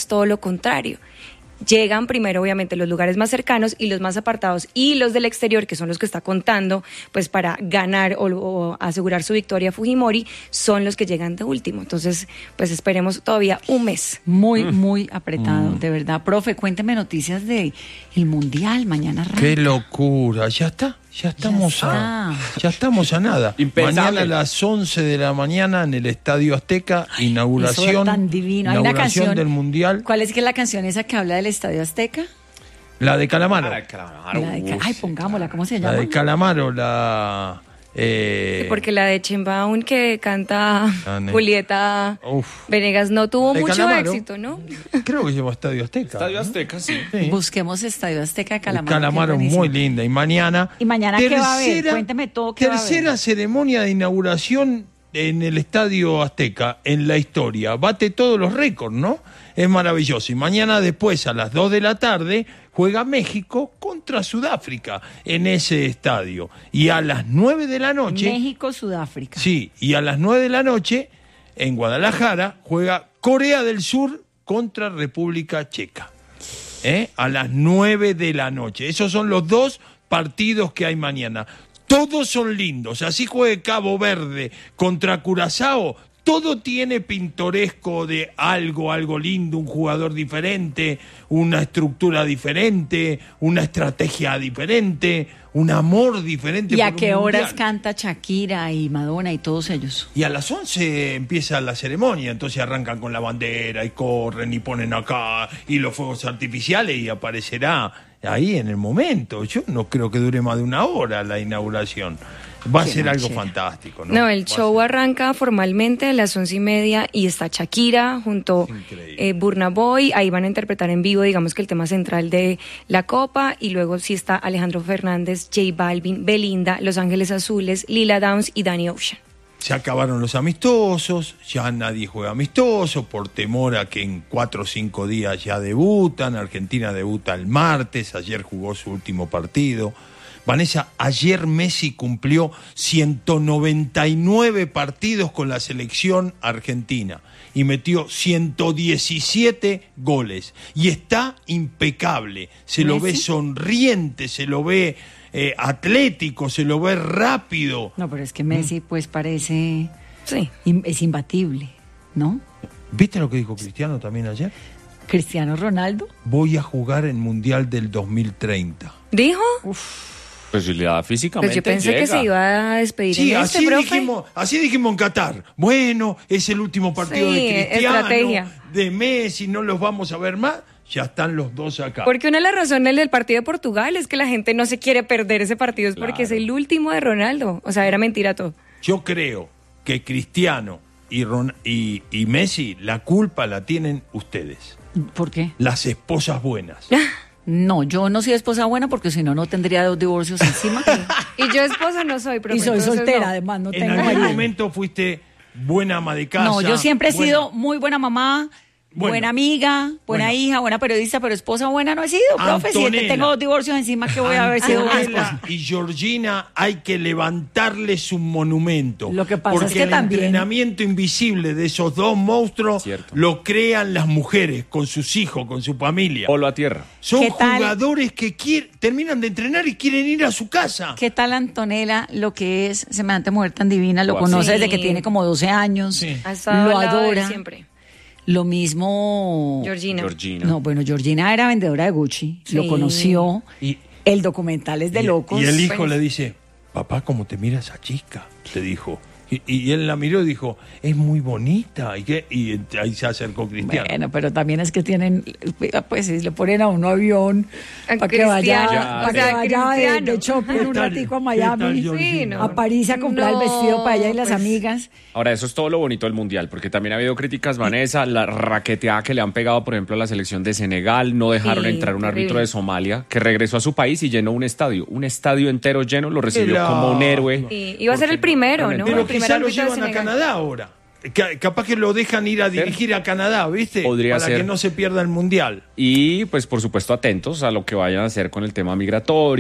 todo lo contrario. Llegan primero, obviamente, los lugares más cercanos y los más apartados, y los del exterior, que son los que está contando, pues para ganar o asegurar su victoria Fujimori, son los que llegan de último. Entonces, pues esperemos todavía un mes. Muy apretado, de verdad. Profe, cuénteme noticias de el Mundial, mañana arranca. ¡Qué locura! ¿Ya está? Ya estamos a nada. Impensable. Mañana a las 11 de la mañana en el Estadio Azteca, inauguración, Eso es tan divino. Hay una inauguración canción del Mundial. ¿Cuál es que la canción esa que habla del Estadio Azteca? La de Calamaro. Ay, pongámosla, ¿cómo se llama? La de Calamaro, Porque la de Chimbaún que canta Julieta Venegas no tuvo de mucho Calamaro, éxito, ¿no? Creo que se llama Estadio Azteca. Estadio Azteca, sí. Busquemos Estadio Azteca de Calamaro. Calamaro, muy linda. Y mañana... ¿Y mañana qué va a haber? Cuénteme todo qué va a haber. Tercera ceremonia de inauguración en el Estadio Azteca, en la historia. Bate todos los récords, ¿no? Es maravilloso. Y mañana después, a las 2 de la tarde, juega México contra Sudáfrica en ese estadio. Y a las 9 de la noche... México-Sudáfrica. Sí, y a las 9 de la noche, en Guadalajara, juega Corea del Sur contra República Checa. A las 9 de la noche. Esos son los dos partidos que hay mañana. Todos son lindos. Así juegue Cabo Verde contra Curazao. Todo tiene pintoresco de algo lindo, un jugador diferente, una estructura diferente, una estrategia diferente, un amor diferente. ¿Y a qué horas canta Shakira y Madonna y todos ellos? Y a las 11 empieza la ceremonia, entonces arrancan con la bandera y corren y ponen acá y los fuegos artificiales y aparecerá ahí en el momento. Yo no creo que dure más de una hora la inauguración. Va a ser algo fantástico, ¿no? No, el show arranca formalmente a las 11:30 y está Shakira junto Burna Boy. Ahí van a interpretar en vivo, digamos que el tema central de la Copa. Y luego sí está Alejandro Fernández, J Balvin, Belinda, Los Ángeles Azules, Lila Downs y Danny Ocean. Se acabaron los amistosos, ya nadie juega amistoso por temor a que en 4 o 5 días ya debutan. Argentina debuta el martes, ayer jugó su último partido. Vanessa, ayer Messi cumplió 199 partidos con la selección argentina y metió 117 goles. Y está impecable, se lo ve sonriente, se lo ve atlético, se lo ve rápido. No, pero es que Messi pues parece... Sí. Es imbatible, ¿no? ¿Viste lo que dijo Cristiano también ayer? ¿Cristiano Ronaldo? Voy a jugar el Mundial del 2030. ¿Dijo? Pues si le da físicamente Pues yo pensé llega. que se iba a despedir Sí, en profe. así dijimos en Qatar. Bueno, es el último partido de Cristiano, estrategia. de Messi, no los vamos a ver más. Ya están los dos acá. Porque una de las razones del partido de Portugal es que la gente no se quiere perder ese partido, es porque es el último de Ronaldo. O sea, era mentira todo. Yo creo que Cristiano y Messi, la culpa la tienen ustedes. ¿Por qué? Las esposas buenas. No, yo no soy esposa buena porque si no, no tendría 2 divorcios encima. Y yo esposa no soy, profe. Y soy entonces soltera, no. además, no En tengo algún marido. momento fuiste buena ama de casa. No, yo siempre he buena- sido muy buena mamá, buena amiga, buena hija, buena periodista, pero esposa buena no he sido, profe. Si Antonella. tengo 2 divorcios encima, que voy a haber sido buena esposa. Antonella y Georgina hay que levantarles un monumento. Lo que pasa porque es que el también- entrenamiento invisible de esos dos monstruos Cierto. lo crean las mujeres con sus hijos, con su familia. Polo a tierra. Son ¿Qué tal? jugadores que terminan de entrenar y quieren ir a su casa. ¿Qué tal Antonella, lo que es semejante mujer tan divina? Lo Guau. conoce Sí. desde que tiene como 12 años. Sí. Ha estado Lo al lado de él adora. siempre. Lo mismo... Georgina. No, bueno, Georgina era vendedora de Gucci, Sí. lo conoció. Y- El documental es de locos. Y el hijo Bueno. le dice, papá, ¿cómo te mira esa chica? Le dijo. Y él la miró y dijo, es muy bonita. Y ahí se acercó Cristiano. Bueno, pero también es que tienen, pues si le ponen a un avión A para que vaya, Cristiano, para o sea, que vaya de Cristiano. shopping un ¿Qué tal? ratico a ¿Qué Miami, tal, Georgina? Sí, no. a París a comprar el vestido para ella y las pues, amigas. Ahora, eso es todo lo bonito del Mundial, porque también ha habido críticas, Vanessa, la raqueteada que le han pegado, por ejemplo, a la selección de Senegal, no dejaron Sí, entrar un árbitro terrible. de Somalia, que regresó a su país y llenó un estadio entero lleno, lo recibió como un héroe. Y iba a ser el primero, ¿no? Pero El primer quizá lo árbitro de llevan a Senegal. Canadá ahora. Capaz que lo dejan ir a dirigir a Canadá, ¿viste? Podría Para ser. que no se pierda el Mundial. Y, pues, por supuesto, atentos a lo que vayan a hacer con el tema migratorio,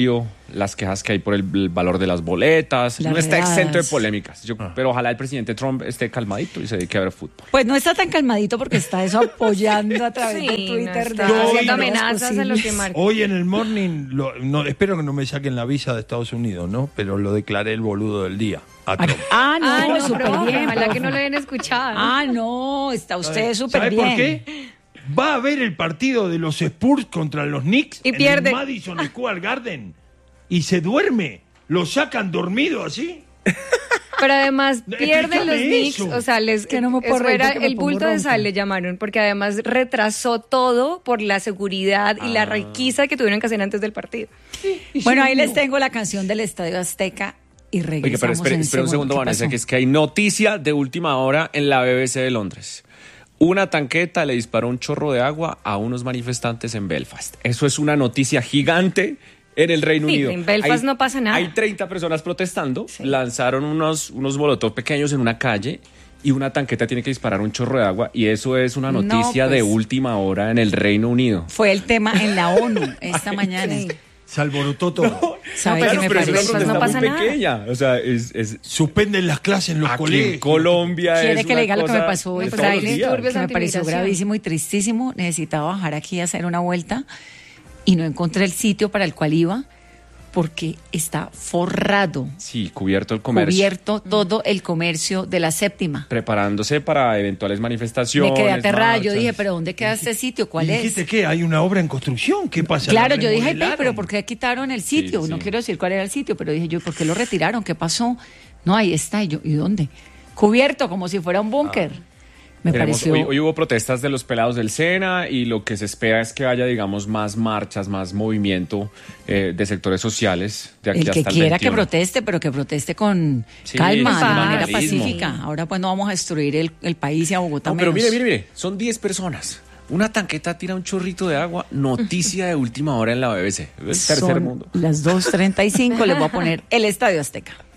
las quejas que hay por el valor de las boletas. Las no está redadas. exento de polémicas. Pero ojalá el presidente Trump esté calmadito y se dedique a ver fútbol. Pues no está tan calmadito porque está eso apoyando a través de Sí, no Twitter. está Yo haciendo hoy- amenazas a los que marcan. Hoy en el morning, espero que no me saquen la visa de Estados Unidos, ¿no? Pero lo declaré el boludo del día. A Trump. Ah, no, Ay, no, súper profe, bien. ojalá profe. que no lo hayan escuchado. Ah, no, está usted súper ¿Sabe bien. por qué? Va a ver el partido de los Spurs contra los Knicks Y en pierde. el Madison Square Garden y se duerme. Lo sacan dormido así. Pero además No, pierden los explícame Knicks, eso. o sea, Que no me puedo eso reír era porque me el pongo bulto de ronca. sal le llamaron, porque además retrasó todo por la seguridad y la requisa que tuvieron que hacer antes del partido. Bueno, ahí les tengo la canción del Estadio Azteca y Oiga, pero regresamos espera un segundo, ¿Qué Vanessa, pasó? que es que hay noticia de última hora en la BBC de Londres. Una tanqueta le disparó un chorro de agua a unos manifestantes en Belfast. Eso es una noticia gigante en el Reino Sí, Unido. en Belfast no pasa nada. Hay 30 personas protestando, lanzaron unos molotov pequeños en una calle y una tanqueta tiene que disparar un chorro de agua y eso es una No, noticia pues. de última hora en el Reino Unido. Fue el tema en la ONU esta mañana. Sí. Se alborotó todo. ¿Sabe No, qué me pero parece? eso no pasa nada. pequeña. O sea, es Suspenden las clases en los aquí colegios. en Colombia. ¿Quiere es que le una diga lo que me cosa pasó de hoy? todos Pues ahí los les días. turbios Que me pareció antimigración. gravísimo y tristísimo. Necesitaba bajar aquí a hacer una vuelta y no encontré el sitio para el cual iba porque está forrado, Sí, cubierto el comercio. cubierto todo el comercio de la séptima. Preparándose para eventuales manifestaciones. Me quedé aterrada. Yo marchas. dije, ¿pero dónde queda este sitio? ¿Cuál ¿Y es? dijiste qué? ¿Hay una obra en construcción? ¿Qué pasa? Claro, ¿La yo dije, "Ay, remodelaron? pero ¿por qué quitaron el sitio? Sí, No sí. quiero decir cuál era el sitio, pero dije yo, ¿por qué lo retiraron? ¿Qué pasó? No, ahí está. Y yo, ¿y dónde? Cubierto, como si fuera un búnker. Me Tenemos- pareció... hoy hubo protestas de los pelados del SENA y lo que se espera es que haya, digamos, más marchas, más movimiento de sectores sociales de aquí El que hasta el quiera 21. que proteste, pero que proteste con Sí, calma, con de manera vandalismo. pacífica. Ahora pues no vamos a destruir el país y a Bogotá No, pero menos. mire, son 10 personas. Una tanqueta tira un chorrito de agua, noticia de última hora en la BBC. El tercer Son mundo. las 2:35, les voy a poner el Estadio Azteca.